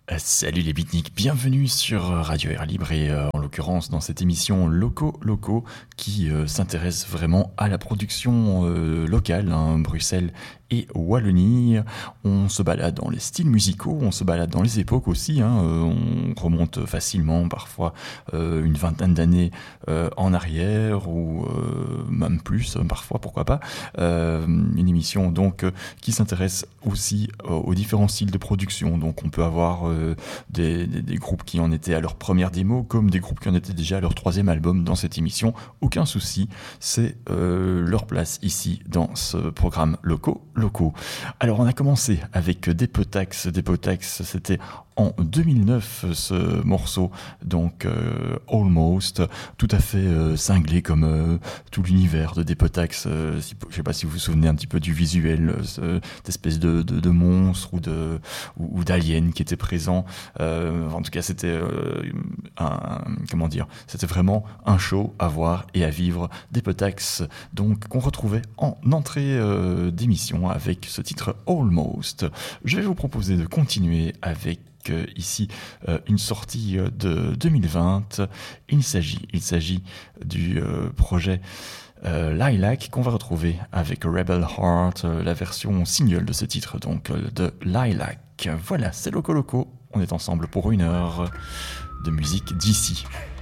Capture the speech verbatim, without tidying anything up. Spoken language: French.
Euh, Salut les beatniks, bienvenue sur Radio Air Libre et euh, en l'occurrence dans cette émission Locaux Locaux qui euh, s'intéresse vraiment à la production euh, locale, hein, Bruxelles et Wallonie. On se balade dans les styles musicaux, on se balade dans les époques aussi, hein, euh, on remonte facilement parfois euh, une vingtaine d'années euh, en arrière ou euh, même plus parfois, pourquoi pas. Euh, une émission donc euh, qui s'intéresse aussi euh, aux différents styles de production, donc on peut avoir euh, des, des, des groupes qui en étaient à leur première démo comme des groupes qui en étaient déjà à leur troisième album dans cette émission, aucun souci, c'est euh, leur place ici dans ce programme Locaux Locaux. Alors on a commencé avec Depotax, Depotax c'était en deux mille neuf ce morceau, donc euh, Almost, tout à fait euh, cinglé comme euh, tout l'univers de Depotax. Euh, si, je sais pas si vous vous souvenez un petit peu du visuel, euh, cette espèce de, de, de monstre ou de ou, ou d'alien qui était présent. Euh, en tout cas, c'était euh, un comment dire, c'était vraiment un show à voir et à vivre. Depotax, donc qu'on retrouvait en entrée euh, d'émission avec ce titre Almost. Je vais vous proposer de continuer avec Euh, ici euh, une sortie euh, de deux mille vingt. Il s'agit, il s'agit du euh, projet euh, Lilac qu'on va retrouver avec Rebel Heart, euh, la version single de ce titre, donc euh, de Lilac. Voilà, c'est Loco Loco. On est ensemble pour une heure de musique d'ici.